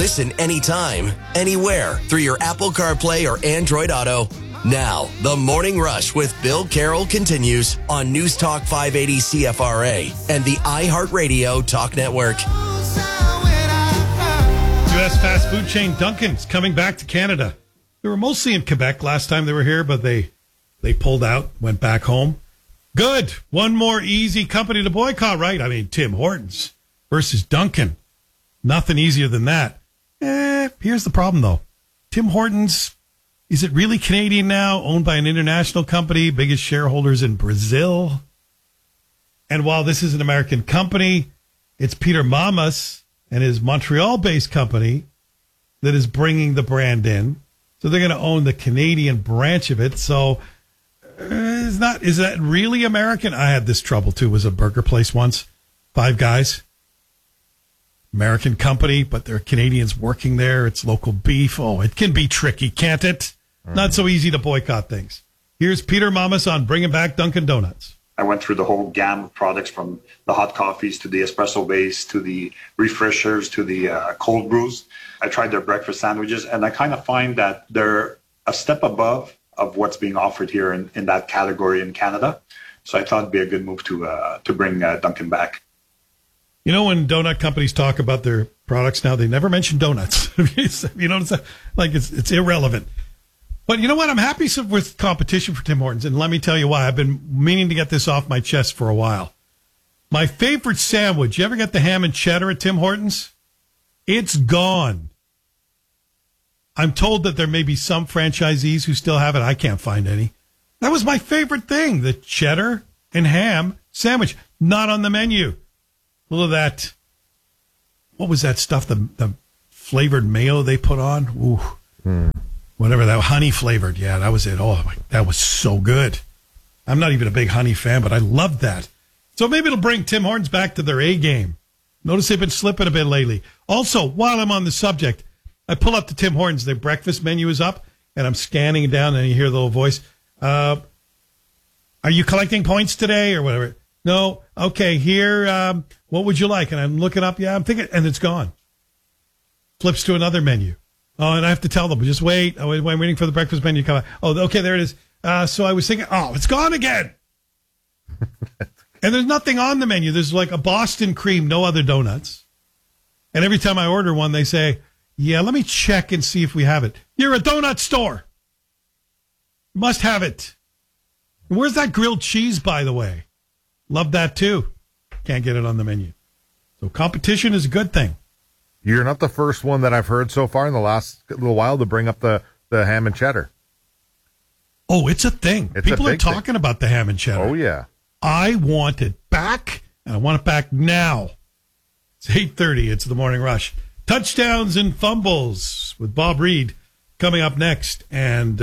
Listen anytime, anywhere through your Apple CarPlay or Android Auto. Now, the Morning Rush with Bill Carroll continues on News Talk 580 CFRA and the iHeartRadio Talk Network. U.S. fast food chain Dunkin's coming back to Canada. They were mostly in Quebec last time they were here, but they pulled out, went back home. Good. One more easy company to boycott, right? I mean, Tim Hortons versus Dunkin'. Nothing easier than that. Here's the problem, though. Tim Hortons, is it really Canadian now? Owned by an international company, biggest shareholders in Brazil. And while this is an American company, it's Peter Mamas and his Montreal-based company that is bringing the brand in. So they're going to own the Canadian branch of it. So is that really American? I had this trouble, too. It was a burger place once. Five Guys. American company, but there are Canadians working there. It's local beef. Oh, it can be tricky, can't it? Not so easy to boycott things. Here's Peter Mamas on bringing back Dunkin' Donuts. I went through the whole gamut of products, from the hot coffees to the espresso base to the refreshers to the cold brews. I tried their breakfast sandwiches, and I kind of find that they're a step above of what's being offered here in that category in Canada. So I thought it'd be a good move to bring Dunkin' back. You know, when donut companies talk about their products now, they never mention donuts. You know what I'm saying? Like, it's irrelevant. But you know what? I'm happy with competition for Tim Hortons, and let me tell you why. I've been meaning to get this off my chest for a while. My favorite sandwich, you ever get the ham and cheddar at Tim Hortons? It's gone. I'm told that there may be some franchisees who still have it. I can't find any. That was my favorite thing, the cheddar and ham sandwich. Not on the menu. A little of that, what was that stuff, the flavored mayo they put on? Ooh. Whatever that, honey flavored. Yeah, that was it. Oh, that was so good. I'm not even a big honey fan, but I loved that. So maybe it'll bring Tim Hortons back to their A game. Notice they've been slipping a bit lately. Also, while I'm on the subject, I pull up to Tim Hortons. Their breakfast menu is up, and I'm scanning it down, and you hear the little voice. Are you collecting points today or whatever? No. Okay, here, what would you like? And I'm looking up. Yeah, I'm thinking, and it's gone. Flips to another menu. Oh, and I have to tell them, just wait. I'm waiting for the breakfast menu to come out. Oh, okay, there it is. So I was thinking, oh, it's gone again. And there's nothing on the menu. There's like a Boston cream, no other donuts. And every time I order one, they say, yeah, let me check and see if we have it. You're a donut store. Must have it. And where's that grilled cheese, by the way? Love that, too. Can't get it on the menu. So competition is a good thing. You're not the first one that I've heard so far in the last little while to bring up the ham and cheddar. Oh, it's a thing. People are talking about the ham and cheddar. Oh, yeah. I want it back, and I want it back now. It's 8:30. It's the Morning Rush. Touchdowns and fumbles with Bob Reed coming up next. And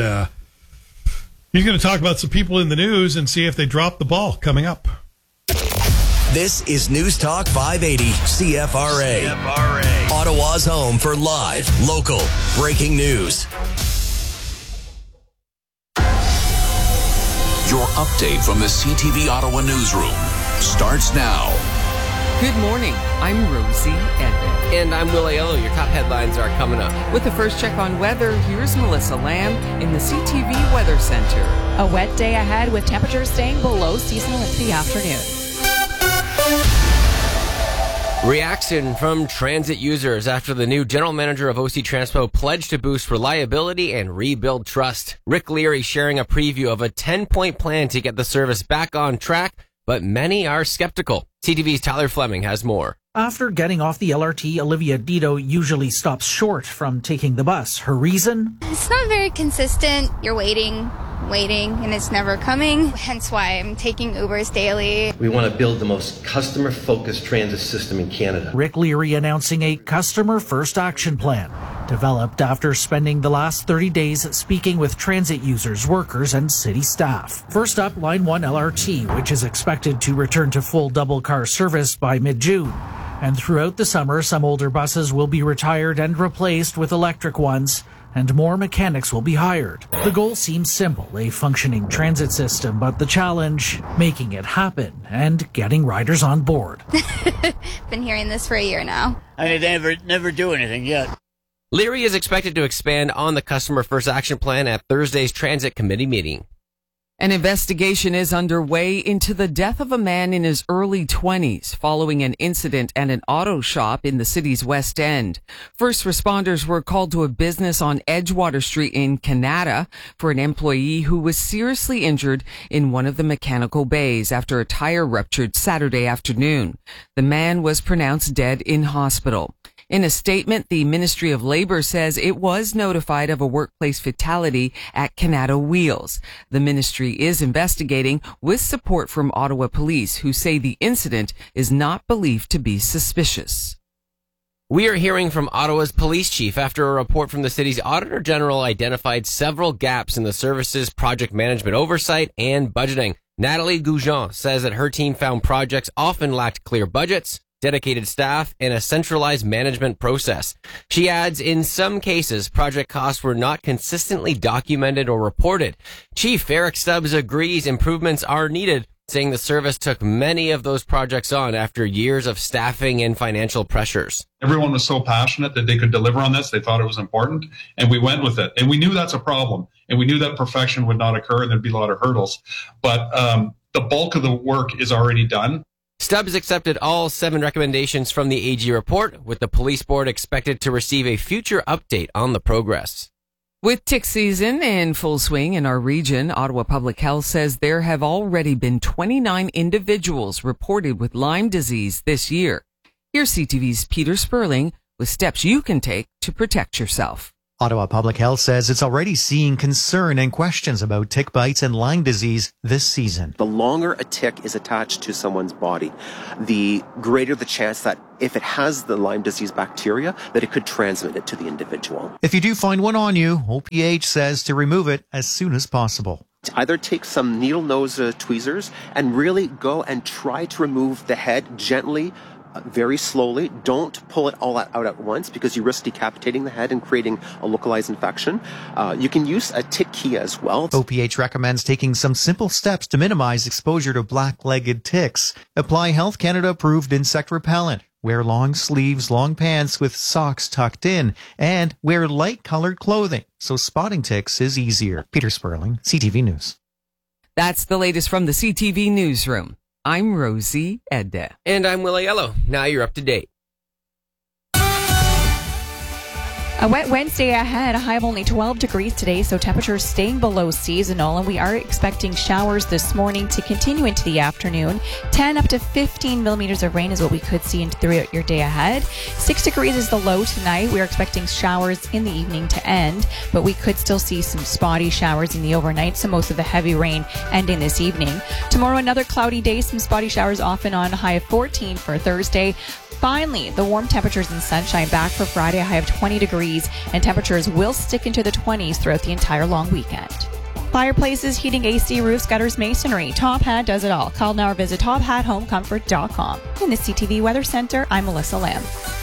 he's going to talk about some people in the news and see if they dropped the ball coming up. This is News Talk 580 CFRA. Ottawa's home for live, local, breaking news. Your update from the CTV Ottawa newsroom starts now. Good morning. I'm Rosie Edmond. And I'm Will Aiello. Your top headlines are coming up. With the first check on weather, here's Melissa Lamb in the CTV Weather Center. A wet day ahead with temperatures staying below seasonal into the afternoon. Reaction from transit users after the new general manager of OC Transpo pledged to boost reliability and rebuild trust. Rick Leary sharing a preview of a 10-point plan to get the service back on track, but many are skeptical. CTV's Tyler Fleming has more. After getting off the LRT, Olivia Dito usually stops short from taking the bus. Her reason? It's not very consistent. You're waiting, and it's never coming. Hence why I'm taking Ubers daily. We want to build the most customer-focused transit system in Canada. Rick Leary announcing a customer-first action plan, developed after spending the last 30 days speaking with transit users, workers, and city staff. First up, Line 1 LRT, which is expected to return to full double-car service by mid-June. And throughout the summer, some older buses will be retired and replaced with electric ones, and more mechanics will be hired. The goal seems simple, a functioning transit system, but the challenge, making it happen and getting riders on board. Been hearing this for a year now. I mean, they never do anything yet. Leary is expected to expand on the Customer First Action Plan at Thursday's Transit Committee meeting. An investigation is underway into the death of a man in his early 20s following an incident at an auto shop in the city's West End. First responders were called to a business on Edgewater Street in Canada for an employee who was seriously injured in one of the mechanical bays after a tire ruptured Saturday afternoon. The man was pronounced dead in hospital. In a statement, the Ministry of Labour says it was notified of a workplace fatality at Canada Wheels. The ministry is investigating with support from Ottawa police, who say the incident is not believed to be suspicious. We are hearing from Ottawa's police chief after a report from the city's Auditor General identified several gaps in the service's project management oversight and budgeting. Natalie Goujon says that her team found projects often lacked clear budgets, dedicated staff, and a centralized management process. She adds, in some cases, project costs were not consistently documented or reported. Chief Eric Stubbs agrees improvements are needed, saying the service took many of those projects on after years of staffing and financial pressures. Everyone was so passionate that they could deliver on this. They thought it was important, and we went with it. And we knew that's a problem, and we knew that perfection would not occur, and there'd be a lot of hurdles. But the bulk of the work is already done. Stubbs accepted all 7 recommendations from the AG report, with the police board expected to receive a future update on the progress. With tick season in full swing in our region, Ottawa Public Health says there have already been 29 individuals reported with Lyme disease this year. Here's CTV's Peter Sperling with steps you can take to protect yourself. Ottawa Public Health says it's already seeing concern and questions about tick bites and Lyme disease this season. The longer a tick is attached to someone's body, the greater the chance that if it has the Lyme disease bacteria, that it could transmit it to the individual. If you do find one on you, OPH says to remove it as soon as possible. Either take some needle nose tweezers and really go and try to remove the head gently, very slowly. Don't pull it all out at once because you risk decapitating the head and creating a localized infection. You can use a tick key as well. OPH recommends taking some simple steps to minimize exposure to black-legged ticks. Apply Health Canada approved insect repellent. Wear long sleeves, long pants with socks tucked in, and wear light-colored clothing so spotting ticks is easier. Peter Sperling, CTV News. That's the latest from the CTV Newsroom. I'm Rosie Edda. And I'm Willa Yellow. Now you're up to date. A wet Wednesday ahead, a high of only 12 degrees today, so temperatures staying below seasonal, and we are expecting showers this morning to continue into the afternoon. 10 up to 15 millimeters of rain is what we could see throughout your day ahead. 6 degrees is the low tonight. We are expecting showers in the evening to end, but we could still see some spotty showers in the overnight, so most of the heavy rain ending this evening. Tomorrow, another cloudy day, some spotty showers off and on, high of 14 for Thursday. Finally, the warm temperatures and sunshine back for Friday, a high of 20 degrees, and temperatures will stick into the 20s throughout the entire long weekend. Fireplaces, heating, AC, roofs, gutters, masonry. Top Hat does it all. Call now or visit tophathomecomfort.com. In the CTV Weather Center, I'm Melissa Lamb.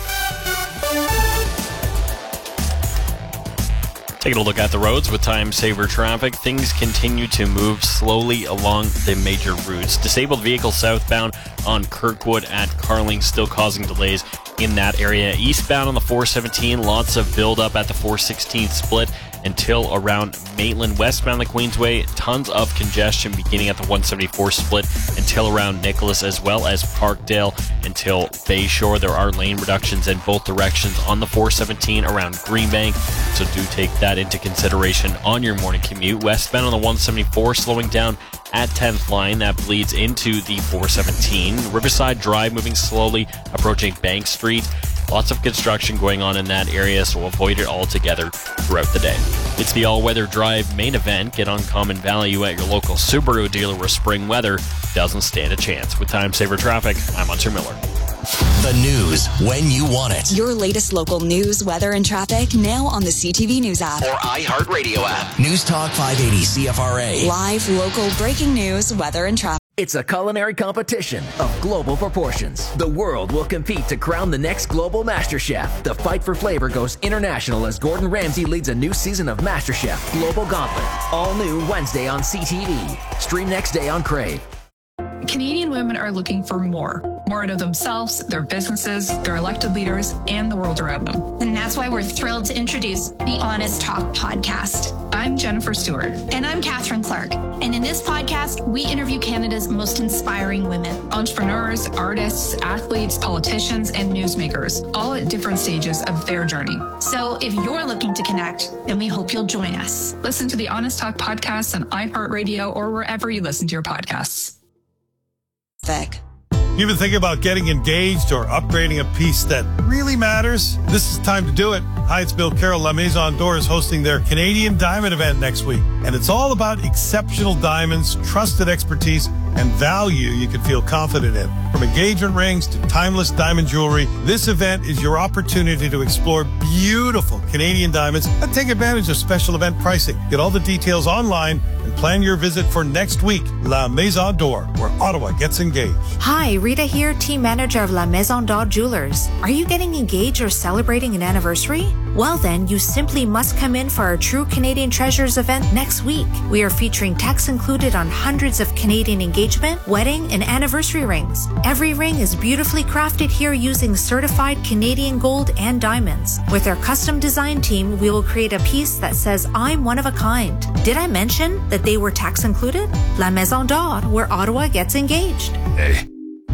Taking a look at the roads with time saver traffic, things continue to move slowly along the major routes. Disabled vehicles southbound on Kirkwood at Carling still causing delays in that area. Eastbound on the 417, lots of buildup at the 416 split until around Maitland. Westbound the Queensway, tons of congestion beginning at the 174 split until around Nicholas, as well as Parkdale until Bayshore. There are lane reductions in both directions on the 417 around Greenbank, so do take that into consideration on your morning commute. Westbound on the 174 slowing down at 10th line. That bleeds into the 417. Riverside Drive moving slowly, approaching Bank Street. Lots of construction going on in that area, so avoid it altogether throughout the day. It's the all-weather drive main event. Get uncommon value at your local Subaru dealer where spring weather doesn't stand a chance. With time saver traffic, I'm Hunter Miller. The news when you want it. Your latest local news, weather, and traffic now on the CTV News app. Or iHeartRadio app. News Talk 580 CFRA. Live, local, breaking news, weather, and traffic. It's a culinary competition of global proportions. The world will compete to crown the next global MasterChef. The fight for flavor goes international as Gordon Ramsay leads a new season of MasterChef Global Gauntlet. All new Wednesday on CTV. Stream next day on Crave. Canadian women are looking for more more out of themselves, their businesses, their elected leaders, and the world around them. And that's why we're thrilled to introduce the Honest Talk podcast. I'm Jennifer Stewart. And I'm Catherine Clark. And in this podcast, we interview Canada's most inspiring women. Entrepreneurs, artists, athletes, politicians, and newsmakers, all at different stages of their journey. So if you're looking to connect, then we hope you'll join us. Listen to the Honest Talk podcast on iHeartRadio or wherever you listen to your podcasts. You've been thinking about getting engaged or upgrading a piece that really matters? This is time to do it. Hi, it's Bill Carroll. La Maison d'Or is hosting their Canadian Diamond event next week. And it's all about exceptional diamonds, trusted expertise, and value you can feel confident in. From engagement rings to timeless diamond jewelry, this event is your opportunity to explore beautiful Canadian diamonds and take advantage of special event pricing. Get all the details online and plan your visit for next week. La Maison d'Or, where Ottawa gets engaged. Hi, Rita here, team manager of La Maison d'Or Jewelers. Are you getting engaged or celebrating an anniversary? Well then, you simply must come in for our True Canadian Treasures event next week. We are featuring tax included on hundreds of Canadian engagement, wedding, and anniversary rings. Every ring is beautifully crafted here using certified Canadian gold and diamonds. With our custom design team, we will create a piece that says, I'm one of a kind. Did I mention that they were tax included? La Maison d'Or, where Ottawa gets engaged. Hey.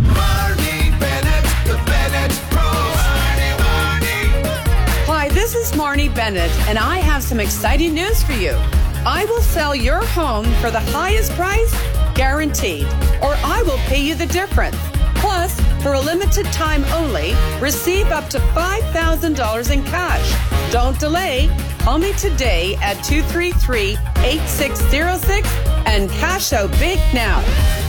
Hi, this is Marnie Bennett, and I have some exciting news for you. I will sell your home for the highest price, guaranteed, or I will pay you the difference. Plus, for a limited time only, receive up to $5,000 in cash. Don't delay. Call me today at 233-8606 and cash out big now.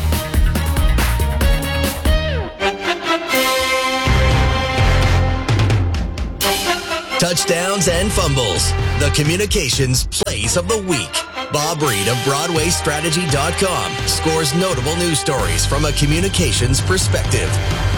Touchdowns and fumbles. The communications plays of the week. Bob Reed of BroadwayStrategy.com scores notable news stories from a communications perspective.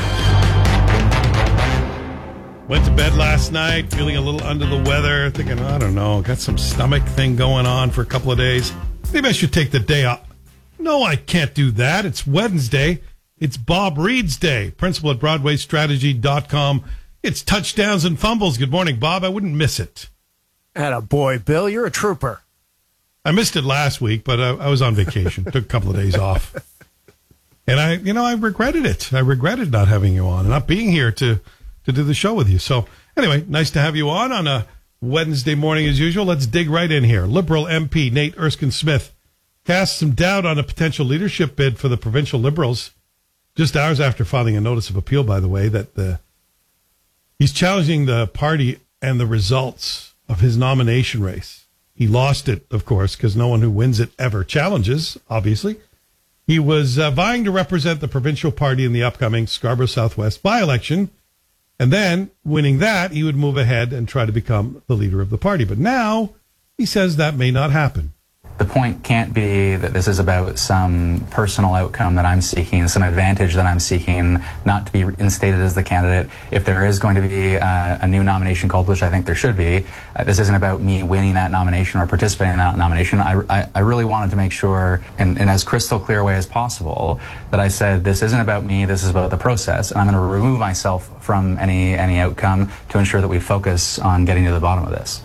Went to bed last night feeling a little under the weather, thinking, I don't know, got some stomach thing going on for a couple of days. Maybe I should take the day off. No, I can't do that. It's Wednesday. It's Bob Reed's day. Principal at BroadwayStrategy.com. It's touchdowns and fumbles. Good morning, Bob. I wouldn't miss it. Atta boy, Bill. You're a trooper. I missed it last week, but I was on vacation. Took a couple of days off. And I regretted it. I regretted not having you on and not being here to do the show with you. So anyway, nice to have you on a Wednesday morning as usual. Let's dig right in here. Liberal MP Nate Erskine-Smith cast some doubt on a potential leadership bid for the provincial Liberals just hours after filing a notice of appeal, by the way, that he's challenging the party and the results of his nomination race. He lost it, of course, because no one who wins it ever challenges, obviously. He was vying to represent the provincial party in the upcoming Scarborough Southwest by-election. And then, winning that, he would move ahead and try to become the leader of the party. But now, he says that may not happen. The point can't be that this is about some personal outcome that I'm seeking, some advantage that I'm seeking, not to be instated as the candidate. If there is going to be a new nomination called, which I think there should be, this isn't about me winning that nomination or participating in that nomination. I really wanted to make sure, in as crystal clear a way as possible, that I said this isn't about me, this is about the process, and I'm going to remove myself from any outcome to ensure that we focus on getting to the bottom of this.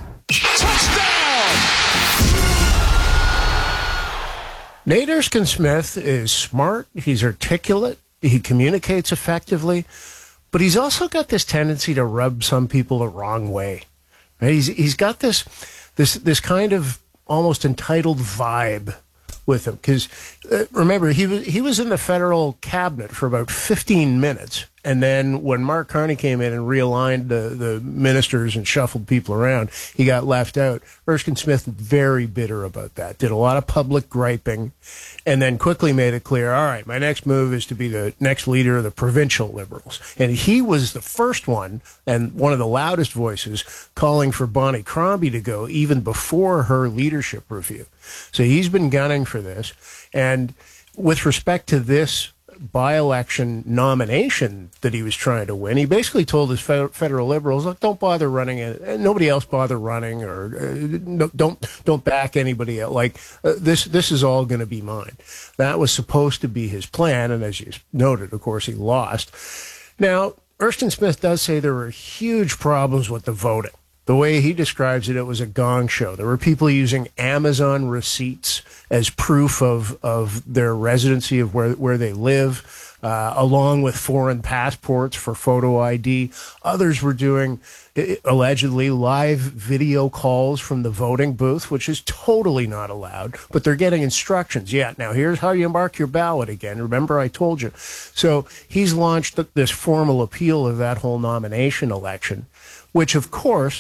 Nate Erskine-Smith is smart, he's articulate, he communicates effectively, but he's also got this tendency to rub some people the wrong way. Right? He's got this kind of almost entitled vibe with him, because remember, he was in the federal cabinet for about 15 minutes. And then when Mark Carney came in and realigned the ministers and shuffled people around, he got left out. Erskine-Smith, very bitter about that, did a lot of public griping, and then quickly made it clear, all right, my next move is to be the next leader of the provincial Liberals. And he was the first one, and one of the loudest voices, calling for Bonnie Crombie to go even before her leadership review. So he's been gunning for this. And with respect to this by-election nomination that he was trying to win. He basically told his federal Liberals, look, don't bother running it. Nobody else bother running, or don't back anybody else. Like, this is all going to be mine. That was supposed to be his plan, and as you noted, of course, he lost. Now, Erskine Smith does say there were huge problems with the voting. The way he describes it, it was a gong show. There were people using Amazon receipts as proof of their residency, of where they live, along with foreign passports for photo ID. Others were doing, allegedly, live video calls from the voting booth, which is totally not allowed, but they're getting instructions. Yeah, now here's how you mark your ballot again. Remember, I told you. So he's launched this formal appeal of that whole nomination election, which, of course,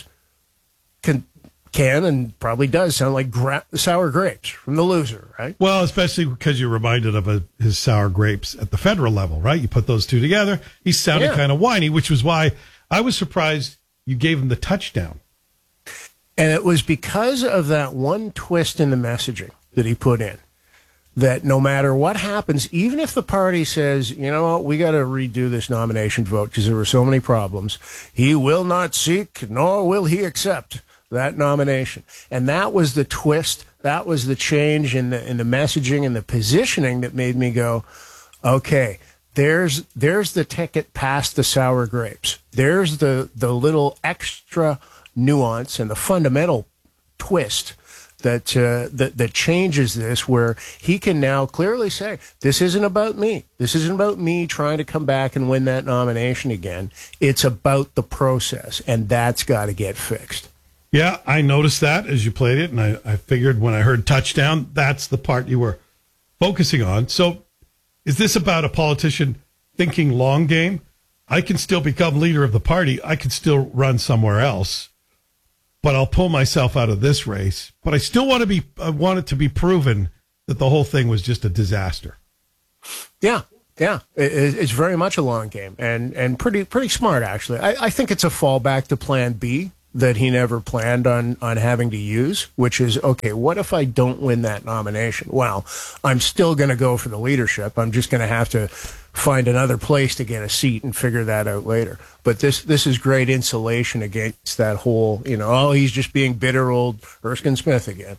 can and probably does sound like sour grapes from the loser, right? Well, especially because you're reminded of his sour grapes at the federal level, right? You put those two together, he sounded kind of whiny, which was why I was surprised you gave him the touchdown. And it was because of that one twist in the messaging that he put in, that no matter what happens, even if the party says, you know what, we got to redo this nomination vote because there were so many problems, he will not seek, nor will he accept that nomination. And that was the twist. That was the change in the messaging and the positioning that made me go, okay, there's the ticket past the sour grapes. There's the little extra nuance and the fundamental twist that changes this, where he can now clearly say, this isn't about me. This isn't about me trying to come back and win that nomination again. It's about the process, and that's got to get fixed. Yeah, I noticed that as you played it, and I figured when I heard touchdown, that's the part you were focusing on. So is this about a politician thinking long game? I can still become leader of the party. I can still run somewhere else, but I'll pull myself out of this race. But I still want it to be proven that the whole thing was just a disaster. Yeah. Yeah, it's very much a long game, and pretty smart, actually. I think it's a fallback to Plan B that he never planned on having to use, which is, okay, what if I don't win that nomination? Well, I'm still going to go for the leadership. I'm just going to have to find another place to get a seat and figure that out later. But this is great insulation against that whole, he's just being bitter old Erskine Smith again.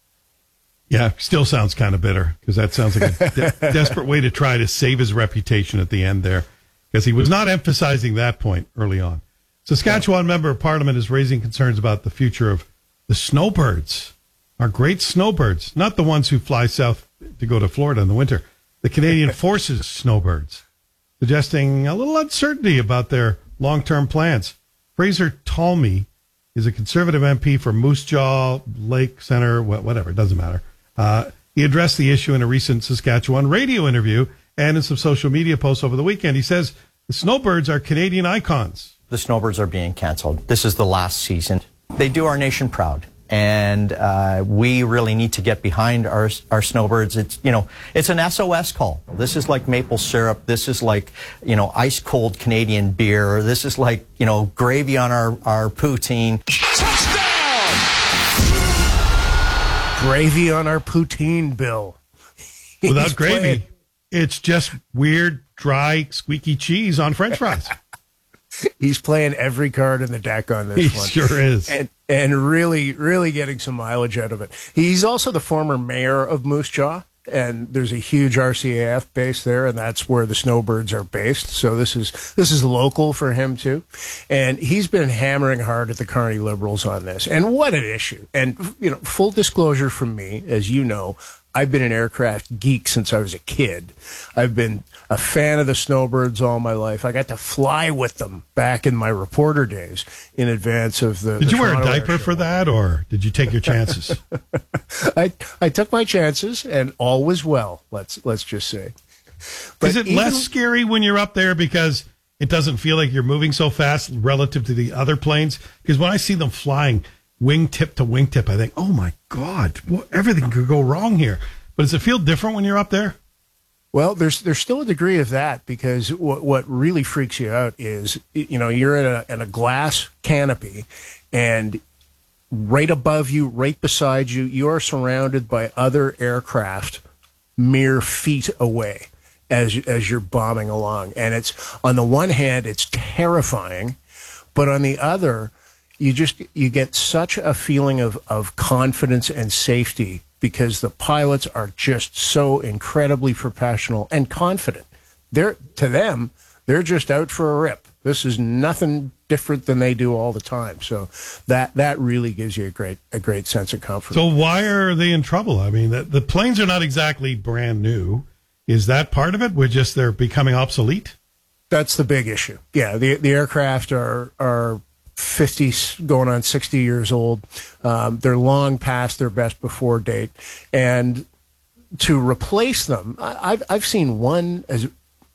Yeah, still sounds kind of bitter, because that sounds like a desperate way to try to save his reputation at the end there, because he was not emphasizing that point early on. Saskatchewan member of parliament is raising concerns about the future of the snowbirds, our great snowbirds, not the ones who fly south to go to Florida in the winter, the Canadian Forces snowbirds, suggesting a little uncertainty about their long-term plans. Fraser Talmy is a Conservative MP for Moose Jaw, Lake Center, whatever, it doesn't matter. He addressed the issue in a recent Saskatchewan radio interview and in some social media posts over the weekend. He says the snowbirds are Canadian icons. The snowbirds are being canceled. This is the last season. They do our nation proud, and we really need to get behind our snowbirds. It's an SOS call. This is like maple syrup. This is like ice cold Canadian beer. This is like gravy on our poutine. Touchdown! Gravy on our poutine, Bill. Without gravy, it's just weird, dry, squeaky cheese on French fries. He's playing every card in the deck on this one. He sure is. And really, really getting some mileage out of it. He's also the former mayor of Moose Jaw, and there's a huge RCAF base there, and that's where the snowbirds are based. So this is local for him, too. And he's been hammering hard at the Carney Liberals on this. And what an issue. And, full disclosure from me, as you know, I've been an aircraft geek since I was a kid. I've been a fan of the snowbirds all my life. I got to fly with them back in my reporter days in advance of the. Did you wear a diaper for that, or did you take your chances? I took my chances, and all was well. Let's just say. But is it less scary when you're up there because it doesn't feel like you're moving so fast relative to the other planes? Because when I see them flying wingtip to wingtip, I think, oh my God, everything could go wrong here. But does it feel different when you're up there? Well, there's still a degree of that, because what really freaks you out is, you're in a glass canopy, and right above you, right beside you, you are surrounded by other aircraft mere feet away. as you're bombing along. And it's, on the one hand, it's terrifying, but on the other, you get such a feeling of confidence and safety because the pilots are just so incredibly professional and confident. To them, they're just out for a rip. This is nothing different than they do all the time. So that really gives you a great sense of confidence. So why are they in trouble? I mean, the planes are not exactly brand new. Is that part of it? They're becoming obsolete? That's the big issue. Yeah, the aircraft are 50, going on 60 years old. They're long past their best before date. And to replace them, I've seen one as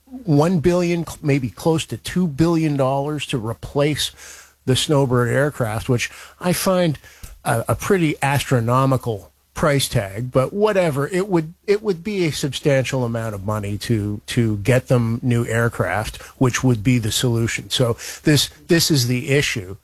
$1 billion, maybe close to $2 billion to replace the Snowbird aircraft, which I find a pretty astronomical price tag, but whatever, it would be a substantial amount of money to get them new aircraft, which would be the solution. So this is the issue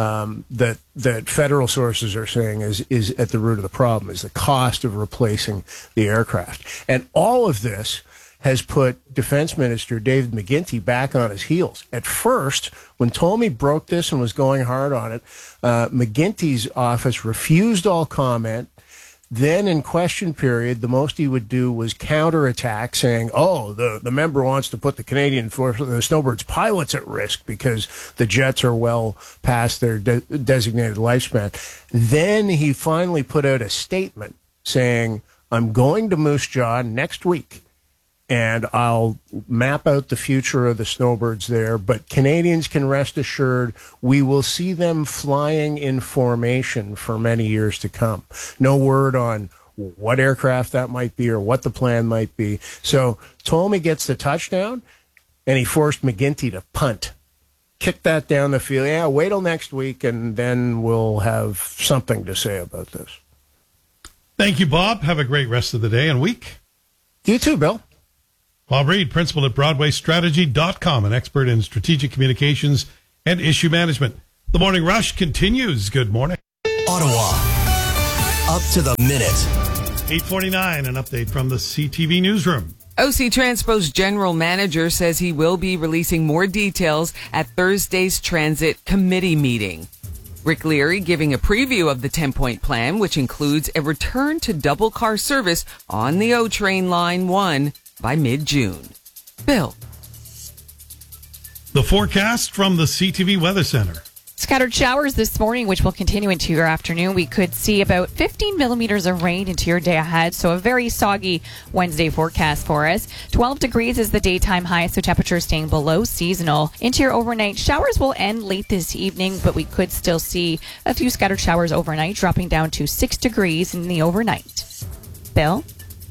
that federal sources are saying is at the root of the problem, is the cost of replacing the aircraft. And all of this has put Defense Minister David McGuinty back on his heels. At first, when Tolmie broke this and was going hard on it, McGuinty's office refused all comment. Then in question period, the most he would do was counterattack, saying, the member wants to put the Canadian Force, the Snowbirds pilots at risk because the jets are well past their designated lifespan. Then he finally put out a statement saying, I'm going to Moose Jaw next week, and I'll map out the future of the Snowbirds there. But Canadians can rest assured we will see them flying in formation for many years to come. No word on what aircraft that might be or what the plan might be. So Tolmie gets the touchdown, and he forced McGuinty to punt. Kick that down the field. Yeah, wait till next week, and then we'll have something to say about this. Thank you, Bob. Have a great rest of the day and week. You too, Bill. Bob Reed, principal at BroadwayStrategy.com, an expert in strategic communications and issue management. The Morning Rush continues. Good morning. Ottawa, up to the minute. 8:49, an update from the CTV newsroom. OC Transpo's general manager says he will be releasing more details at Thursday's transit committee meeting. Rick Leary giving a preview of the 10-point plan, which includes a return to double car service on the O Train Line 1 by mid-June. Bill. The forecast from the CTV Weather Center. Scattered showers this morning, which will continue into your afternoon. We could see about 15 millimeters of rain into your day ahead, so a very soggy Wednesday forecast for us. 12 degrees is the daytime high, so temperatures staying below seasonal. Into your overnight, showers will end late this evening, but we could still see a few scattered showers overnight, dropping down to 6 degrees in the overnight. Bill?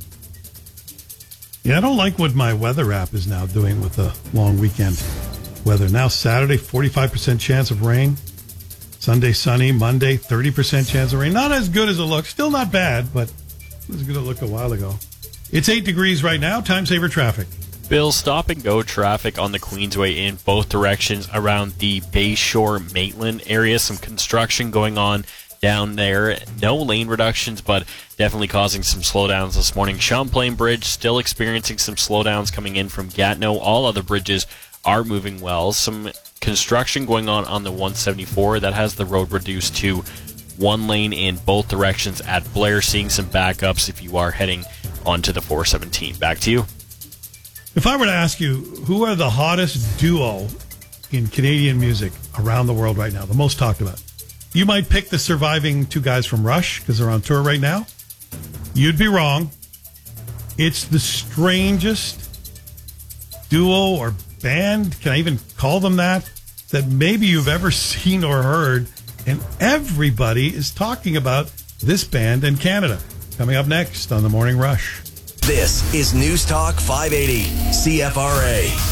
Yeah, I don't like what my weather app is now doing with the long weekend weather. Now Saturday, 45% chance of rain. Sunday, sunny. Monday, 30% chance of rain. Not as good as it looks. Still not bad, but it was good to look a while ago. It's 8 degrees right now. Time saver traffic. Bill, stop and go traffic on the Queensway in both directions around the Bayshore Maitland area. Some construction going on down there. No lane reductions, but definitely causing some slowdowns this morning. Champlain Bridge still experiencing some slowdowns coming in from Gatineau. All other bridges are moving well. Some construction going on the 174 that has the road reduced to one lane in both directions at Blair. Seeing some backups if you are heading onto the 417. Back to you. If I were to ask you, who are the hottest duo in Canadian music around the world right now, the most talked about? You might pick the surviving two guys from Rush because they're on tour right now. You'd be wrong. It's the strangest duo or band, can I even call them that maybe you've ever seen or heard. And everybody is talking about this band in Canada. Coming up next on The Morning Rush. This is News Talk 580 CFRA.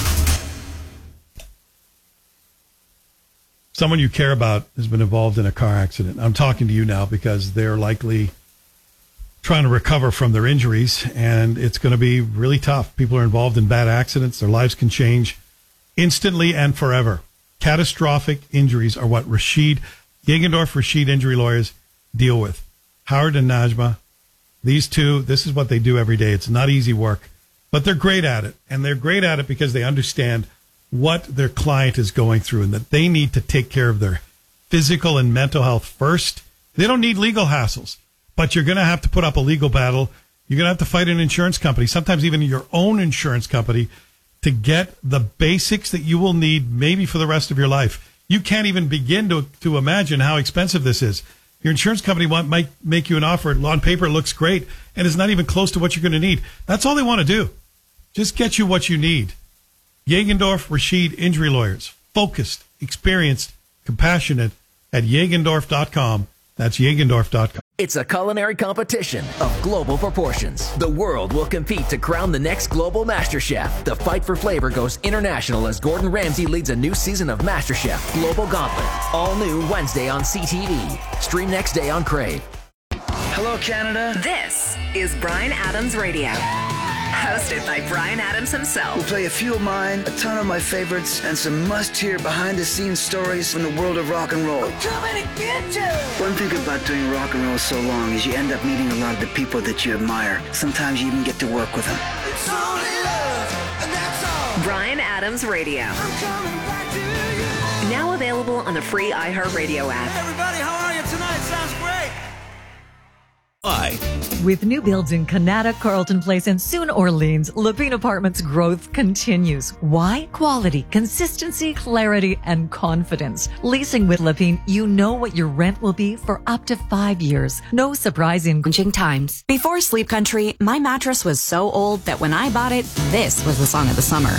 Someone you care about has been involved in a car accident. I'm talking to you now because they're likely trying to recover from their injuries, and it's going to be really tough. People are involved in bad accidents. Their lives can change instantly and forever. Catastrophic injuries are what Giegendorf Rashid injury lawyers deal with. Howard and Najma, these two, this is what they do every day. It's not easy work. But they're great at it, and they're great at it because they understand what their client is going through and that they need to take care of their physical and mental health first. They don't need legal hassles, but you're going to have to put up a legal battle. You're going to have to fight an insurance company, sometimes even your own insurance company, to get the basics that you will need maybe for the rest of your life. You can't even begin to imagine how expensive this is. Your insurance company might make you an offer. On paper, it looks great, and it's not even close to what you're going to need. That's all they want to do. Just get you what you need. Jagendorf Rashid Injury Lawyers. Focused, experienced, compassionate at Jagendorf.com. That's Jagendorf.com. It's a culinary competition of global proportions. The world will compete to crown the next global MasterChef. The fight for flavor goes international as Gordon Ramsay leads a new season of MasterChef Global Gauntlet. All new Wednesday on CTV. Stream next day on Crave. Hello, Canada. This is Bryan Adams Radio. Hosted by Bryan Adams himself. We'll play a few of mine, a ton of my favorites, and some must-hear behind-the-scenes stories from the world of rock and roll. We're coming to get you! One thing about doing rock and roll so long is you end up meeting a lot of the people that you admire. Sometimes you even get to work with them. It's only love, and that's all. Bryan Adams Radio. I'm coming back to you. Now available on the free iHeartRadio app. Hey everybody, how are you tonight? Sounds great. With new builds in Canada, Carlton Place, and soon Orleans, Lepine Apartments growth continues. Why? Quality, consistency, clarity, and confidence. Leasing with Lepine, you know what your rent will be for up to 5 years. No surprise in times. Before Sleep Country, my mattress was so old that when I bought it, this was the song of the summer.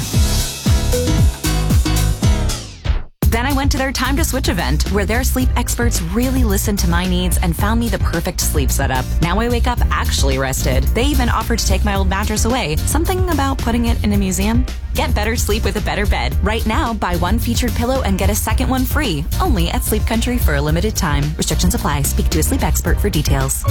Then I went to their Time to Switch event, where their sleep experts really listened to my needs and found me the perfect sleep setup. Now I wake up actually rested. They even offered to take my old mattress away. Something about putting it in a museum? Get better sleep with a better bed. Right now, buy one featured pillow and get a second one free. Only at Sleep Country for a limited time. Restrictions apply. Speak to a sleep expert for details.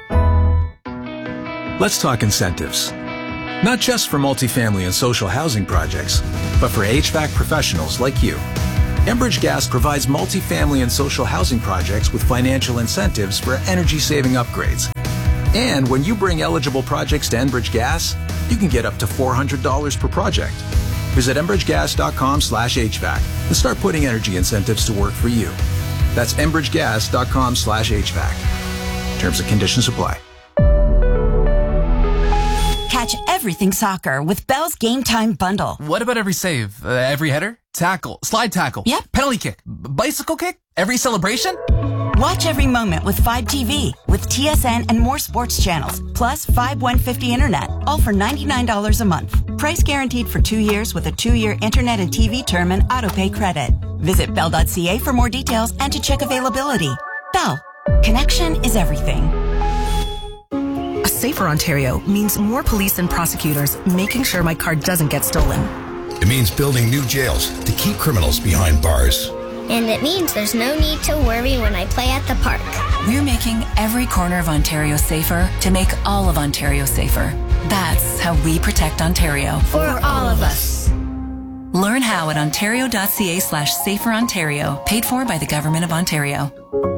Let's talk incentives. Not just for multifamily and social housing projects, but for HVAC professionals like you. Enbridge Gas provides multifamily and social housing projects with financial incentives for energy-saving upgrades. And when you bring eligible projects to Enbridge Gas, you can get up to $400 per project. Visit enbridgegas.com/HVAC and start putting energy incentives to work for you. That's enbridgegas.com/HVAC. Terms and conditions apply. Catch everything soccer with Bell's Game Time Bundle. What about every save? Every header? Tackle? Slide tackle? Yep. Penalty kick? Bicycle kick? Every celebration? Watch every moment with 5TV, with TSN and more sports channels, plus 5150 internet, all for $99 a month. Price guaranteed for 2 years with a 2-year internet and TV term and autopay credit. Visit bell.ca for more details and to check availability. Bell. Connection is everything. A safer Ontario means more police and prosecutors making sure my car doesn't get stolen. It means building new jails to keep criminals behind bars. And it means there's no need to worry when I play at the park. We're making every corner of Ontario safer to make all of Ontario safer. That's how we protect Ontario. For all of us. Learn how at ontario.ca/saferontario, paid for by the Government of Ontario.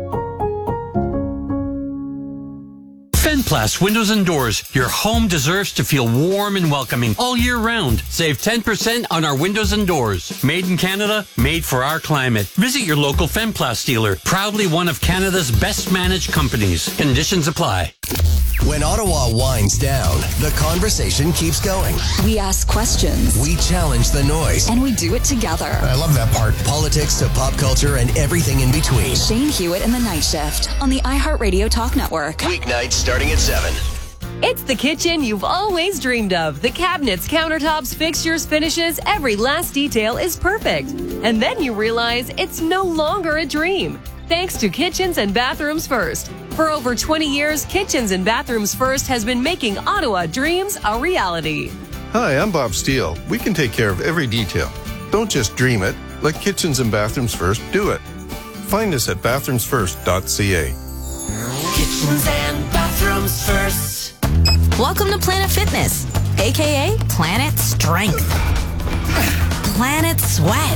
Fenplast Windows and Doors. Your home deserves to feel warm and welcoming all year round. Save 10% on our windows and doors. Made in Canada, made for our climate. Visit your local Fenplast dealer. Proudly one of Canada's best managed companies. Conditions apply. When Ottawa winds down, the conversation keeps going. We ask questions. We challenge the noise. And we do it together. I love that part. Politics to pop culture and everything in between. Shane Hewitt and the Night Shift on the iHeartRadio Talk Network. Weeknights starting at 7. It's the kitchen you've always dreamed of. The cabinets, countertops, fixtures, finishes, every last detail is perfect. And then you realize it's no longer a dream. Thanks to Kitchens and Bathrooms First. For over 20 years, Kitchens and Bathrooms First has been making Ottawa dreams a reality. Hi, I'm Bob Steele. We can take care of every detail. Don't just dream it. Let Kitchens and Bathrooms First do it. Find us at bathroomsfirst.ca. Kitchens and Bathrooms First. Welcome to Planet Fitness, aka Planet Strength, Planet Sweat,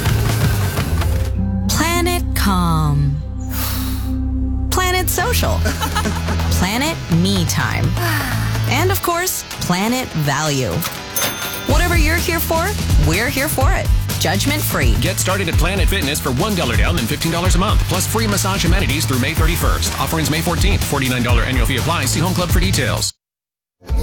Planet Calm, Planet Social, Planet Me Time, And of course, Planet Value. Whatever you're here for, we're here for it. Judgment free. Get started at Planet Fitness for $1 down and $15 a month, plus free massage amenities through May 31st. Offer ends May 14th. $49 annual fee applies. See Home Club for details.